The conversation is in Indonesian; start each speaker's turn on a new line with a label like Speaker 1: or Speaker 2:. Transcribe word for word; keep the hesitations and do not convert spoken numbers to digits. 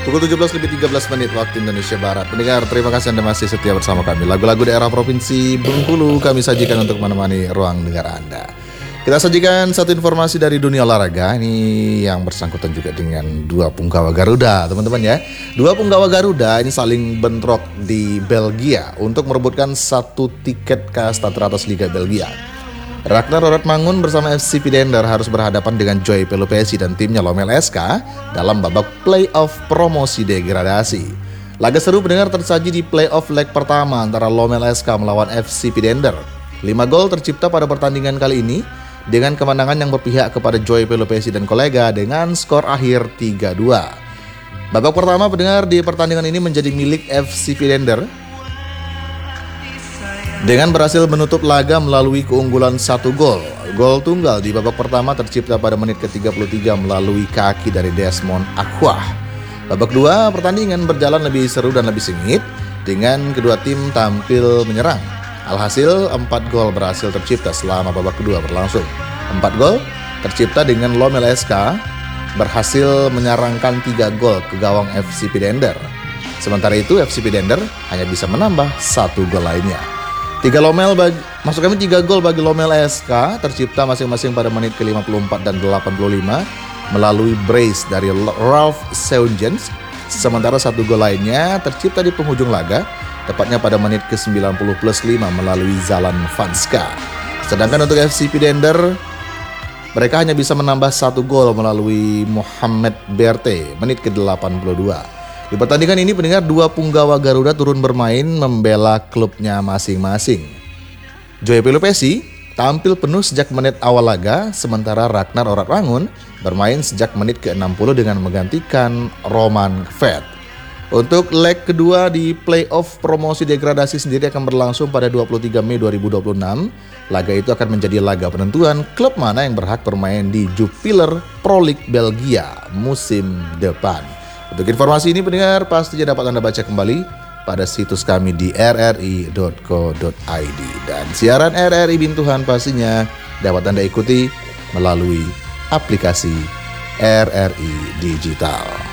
Speaker 1: Pukul tujuh belas lebih tiga belas menit waktu Indonesia Barat. Pendengar, terima kasih Anda masih setia bersama kami. Lagu-lagu daerah Provinsi Bengkulu kami sajikan untuk menemani ruang dengar Anda. Kita sajikan satu informasi dari dunia olahraga. Ini yang bersangkutan juga dengan dua punggawa Garuda, teman-teman ya. Dua punggawa Garuda ini saling bentrok di Belgia untuk merebutkan satu tiket kasta teratas Liga Belgia. Ragnar Roratmangun bersama F C Pidender harus berhadapan dengan Joy Pelupesi dan timnya Lomel S K dalam babak playoff promosi degradasi. Laga seru pendengar tersaji di playoff leg pertama antara Lomel S K melawan F C Pidender. Lima gol tercipta pada pertandingan kali ini dengan kemenangan yang berpihak kepada Joy Pelupesi dan kolega dengan skor akhir tiga dua. Babak pertama pendengar di pertandingan ini menjadi milik F C Pidender dengan berhasil menutup laga melalui keunggulan satu gol. Gol tunggal di babak pertama tercipta pada menit ke tiga puluh tiga melalui kaki dari Desmond Aquah. Babak dua pertandingan berjalan lebih seru dan lebih sengit dengan kedua tim tampil menyerang. Alhasil empat gol berhasil tercipta selama babak kedua berlangsung. Empat gol tercipta dengan Lomel S K berhasil menyarangkan tiga gol ke gawang F C Pidender. Sementara itu F C Pidender hanya bisa menambah satu gol lainnya. Tiga Lomel bagi, maksud kami tiga gol bagi Lomel S K tercipta masing-masing pada menit ke lima puluh empat dan delapan puluh lima melalui brace dari Ralph Seunjens. Sementara satu gol lainnya tercipta di penghujung laga, tepatnya pada menit ke sembilan puluh plus lima melalui Zalan Vanska. Sedangkan untuk F C Pidender, mereka hanya bisa menambah satu gol melalui Mohamed Berte menit ke delapan puluh dua. Di pertandingan ini pendengar dua punggawa Garuda turun bermain membela klubnya masing-masing. Joy Pelupesi tampil penuh sejak menit awal laga, sementara Ragnar Roratmangun bermain sejak menit ke enam puluh dengan menggantikan Roman Kvet. Untuk leg kedua di playoff promosi degradasi sendiri akan berlangsung pada dua puluh tiga Mei dua ribu dua puluh enam. Laga itu akan menjadi laga penentuan klub mana yang berhak bermain di Jupiler Pro League Belgia musim depan. Untuk informasi ini pendengar pastinya dapat Anda baca kembali pada situs kami di r r i dot co dot i d. Dan siaran R R I Bintuhan pastinya dapat Anda ikuti melalui aplikasi R R I Digital.